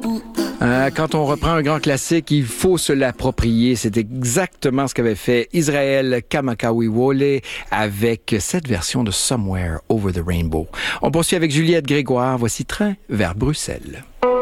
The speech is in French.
Quand on reprend un grand classique, il faut se l'approprier. C'est exactement ce qu'avait fait Israel Kamakawiwo'ole avec cette version de Somewhere Over the Rainbow. On poursuit avec Juliette Grégoire. Voici Train vers Bruxelles.